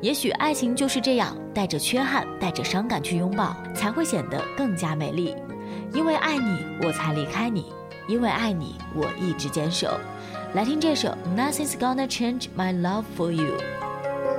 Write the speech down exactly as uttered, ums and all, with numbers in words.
也许爱情就是这样，带着缺憾，带着伤感去拥抱，才会显得更加美丽。因为爱你，我才离开你，因为爱你，我一直坚守。来听这首 Nothing's Gonna Change My Love For You。